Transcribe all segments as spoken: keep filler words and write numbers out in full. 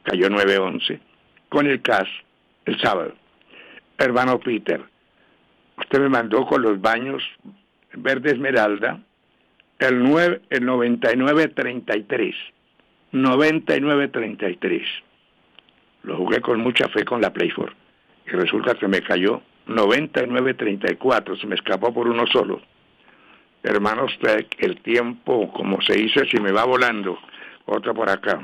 cayó nueve once. Con el C A S, el sábado. Hermano Peter, usted me mandó con los baños verde esmeralda el, nueve, el noventa y nueve treinta y tres. noventa y nueve treinta y tres. Lo jugué con mucha fe con la Playfor. Y resulta que me cayó noventa y nueve treinta y cuatro. Se me escapó por uno solo. Hermano, usted, el tiempo, como se dice, si me va volando. Otro por acá.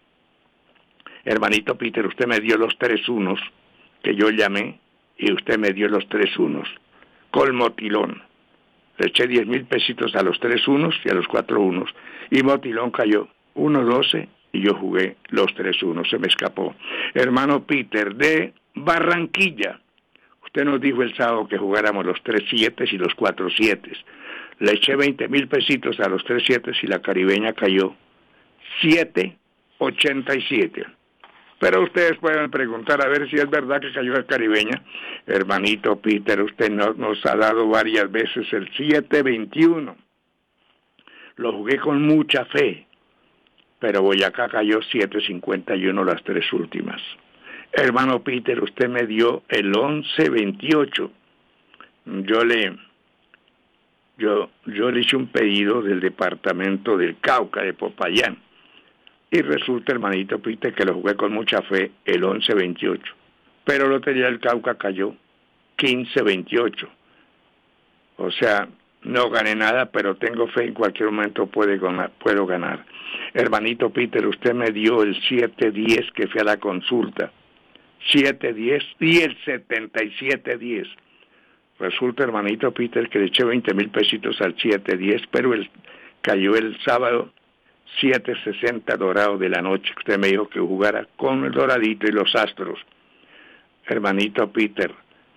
Hermanito Peter, usted me dio los tres unos que yo llamé y usted me dio los tres unos. Con Motilón. Le eché diez mil pesitos a los tres unos y a los cuatro unos. Y Motilón cayó uno doce y yo jugué los tres unos. Se me escapó. Hermano Peter, de Barranquilla. Usted nos dijo el sábado que jugáramos los tres siete y los cuatro siete. Le eché veinte mil pesitos a los tres siete y la caribeña cayó siete ochenta y siete. Pero ustedes pueden preguntar a ver si es verdad que cayó la caribeña. Hermanito Peter, usted no, nos ha dado varias veces el siete veintiuno. Lo jugué con mucha fe, pero Boyacá cayó siete cincuenta y uno las tres últimas. Hermano Peter, usted me dio el once veintiocho. Yo le, yo, yo le hice un pedido del departamento del Cauca, de Popayán. Y resulta, hermanito Peter, que lo jugué con mucha fe el once veintiocho. Pero Lotería del Cauca cayó quince veintiocho. O sea, no gané nada, pero tengo fe, en cualquier momento puede ganar, puedo ganar. Hermanito Peter, usted me dio el siete diez que fui a la consulta. siete diez y el setenta y siete diez. Resulta, hermanito Peter, que le eché veinte mil pesitos al siete diez, pero él cayó el sábado siete sesenta dorado de la noche. Usted me dijo que jugara con el doradito y los astros. Hermanito Peter,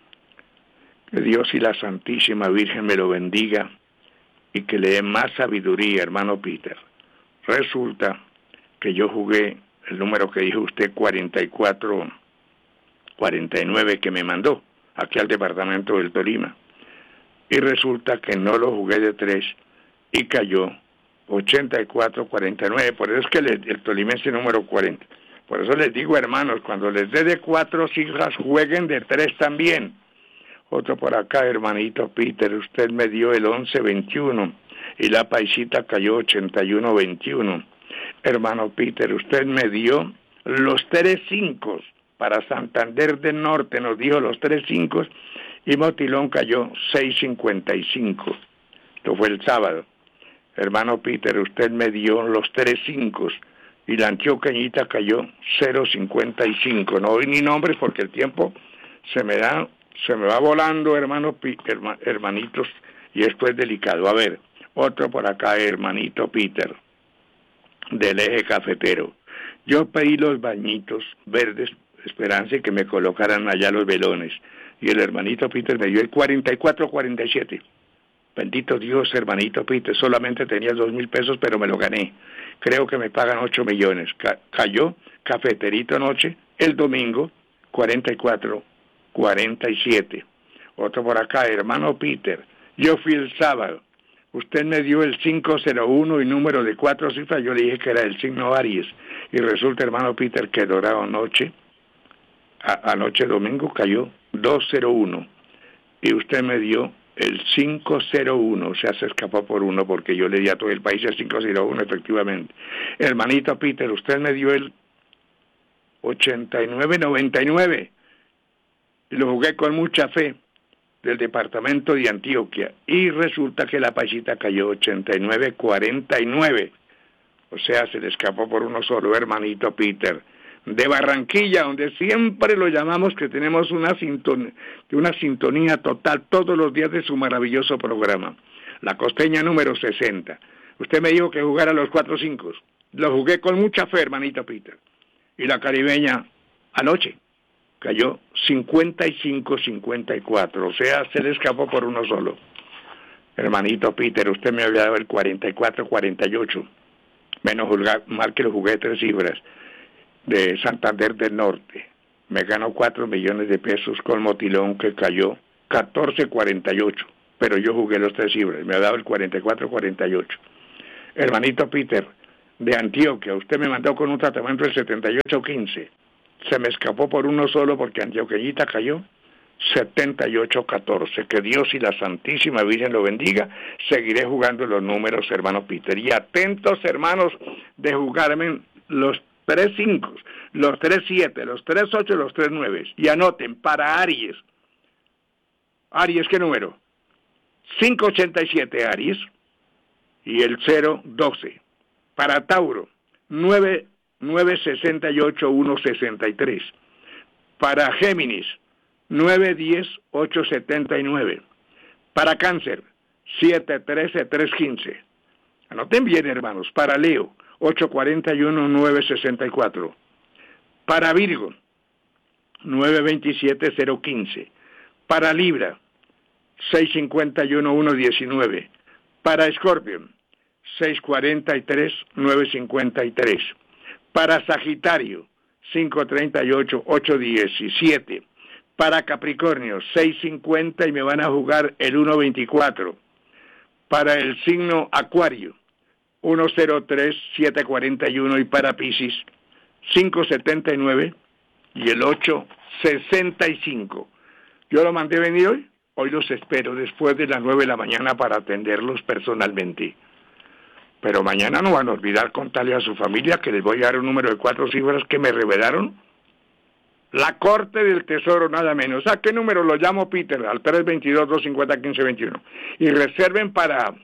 que Dios y la Santísima Virgen me lo bendiga y que le dé más sabiduría, hermano Peter. Resulta que yo jugué el número que dijo usted, cuarenta y cuatro cuarenta y nueve, que me mandó aquí al departamento del Tolima. Y resulta que no lo jugué de tres y cayó ochenta y cuatro cuarenta y nueve. Por eso es que el, el tolimense número cuarenta. Por eso les digo, hermanos, cuando les dé de cuatro cifras, jueguen de tres también. Otro por acá, hermanito Peter, usted me dio el once veintiuno y la paisita cayó ochenta y uno veintiuno. Hermano Peter, usted me dio los tres cinco para Santander del Norte, nos dijo los tres cinco y Motilón cayó seis cincuenta y cinco. Esto fue el sábado. Hermano Peter, usted me dio los tres cinco y la antioqueñita cayó cero cincuenta y cinco. No doy ni nombres porque el tiempo se me da, se me va volando, hermano, herma, hermanitos, y esto es delicado. A ver, otro por acá, hermanito Peter, del eje cafetero. Yo pedí los bañitos verdes, Esperanza, y que me colocaran allá los velones. Y el hermanito Peter me dio el cuarenta y cuatro cuarenta y siete. Bendito Dios, hermanito Peter, solamente tenía dos mil pesos, pero me lo gané. Creo que me pagan ocho millones. Ca- cayó cafeterito anoche, el domingo, cuarenta y cuatro cuarenta y siete. Otro por acá, hermano Peter, yo fui el sábado. Usted me dio el cinco cero uno y número de cuatro cifras, yo le dije que era el signo Aries. Y resulta, hermano Peter, que dorado anoche, a- anoche domingo, cayó dos cero uno. Y usted me dio el cinco cero uno, o sea, se escapó por uno porque yo le di a todo el país el cinco cero uno, efectivamente. Hermanito Peter, usted me dio el ochenta y nueve noventa y nueve y lo jugué con mucha fe del departamento de Antioquia y resulta que la paisita cayó ochenta y nueve cuarenta y nueve, o sea, se le escapó por uno solo, hermanito Peter. De Barranquilla, donde siempre lo llamamos, que tenemos una sintonía, una sintonía total todos los días de su maravilloso programa. La costeña número sesenta. Usted me dijo que jugara los cuatro cinco. Lo jugué con mucha fe, hermanito Peter. Y la caribeña anoche cayó cincuenta y cinco cincuenta y cuatro, o sea, se le escapó por uno solo. Hermanito Peter, usted me había dado el cuarenta y cuatro cuarenta y ocho. Menos juzgar, mal que lo jugué tres cifras. De Santander del Norte. Me ganó cuatro millones de pesos con Motilón, que cayó catorce cuarenta y ocho. Pero yo jugué los tres cifras, me ha dado el cuarenta y cuatro cuarenta y ocho. Hermanito Peter, de Antioquia. Usted me mandó con un tratamiento del setenta y ocho quince. Se me escapó por uno solo porque Antioqueñita cayó. setenta y ocho catorce. Que Dios y la Santísima Virgen lo bendiga. Seguiré jugando los números, hermano Peter. Y atentos, hermanos, de jugarme los tres cinco, los tres siete, los tres ocho, los tres nueve. Y anoten, para Aries. Aries, ¿qué número? cinco ochenta y siete, Aries. Y el cero doce. Para Tauro, nueve nueve sesenta y ocho uno sesenta y tres. Para Géminis, nueve diez ocho setenta y nueve. Para Cáncer, siete trece tres quince. Anoten bien, hermanos. Para Leo, ocho cuarenta y uno nueve sesenta y cuatro. Para Virgo, nueve veintisiete cero quince. Para Libra, seis cincuenta y uno uno diecinueve. Para Escorpio, seis cuarenta y tres nueve cincuenta y tres. Para Sagitario, cinco treinta y ocho ocho diecisiete. Para Capricornio, seis cincuenta y me van a jugar el uno veinticuatro. Para el signo Acuario, uno cero tres siete cuarenta y uno. Y para Piscis, cinco setenta y nueve y el ocho sesenta y cinco. Yo lo mandé venir hoy. Hoy los espero después de las nueve de la mañana para atenderlos personalmente. Pero mañana no van a olvidar contarle a su familia que les voy a dar un número de cuatro cifras que me revelaron la Corte del Tesoro, nada menos. ¿A qué número lo llamo, Peter? Al tres veintidós dos cincuenta quince veintiuno. Y reserven para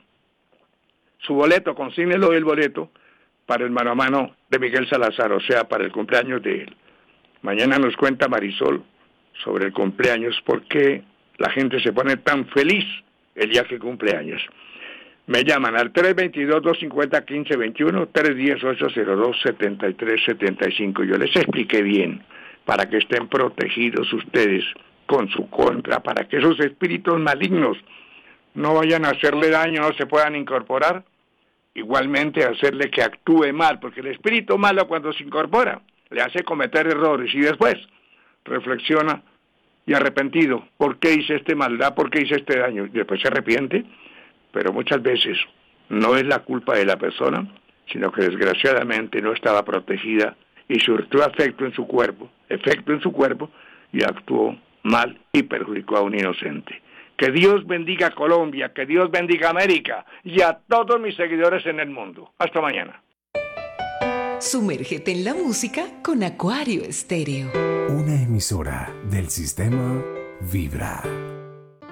su boleto, consígnelo el boleto para el mano a mano de Miguel Salazar, o sea, para el cumpleaños de él. Mañana nos cuenta Marisol sobre el cumpleaños, por qué la gente se pone tan feliz el día que cumple años. Me llaman al tres veintidós dos cincuenta quince veintiuno, tres diez ocho cero dos setenta y tres setenta y cinco. Yo les expliqué bien para que estén protegidos ustedes con su contra, para que esos espíritus malignos no vayan a hacerle daño, no se puedan incorporar, igualmente hacerle que actúe mal, porque el espíritu malo cuando se incorpora le hace cometer errores y después reflexiona y arrepentido, ¿por qué hice esta maldad? ¿Por qué hice este daño? Y después se arrepiente, pero muchas veces no es la culpa de la persona, sino que desgraciadamente no estaba protegida y surtió afecto en su cuerpo, efecto en su cuerpo, y actuó mal y perjudicó a un inocente. Que Dios bendiga a Colombia, que Dios bendiga a América y a todos mis seguidores en el mundo. Hasta mañana. Sumérgete en la música con Acuario Estéreo. Una emisora del sistema Vibra.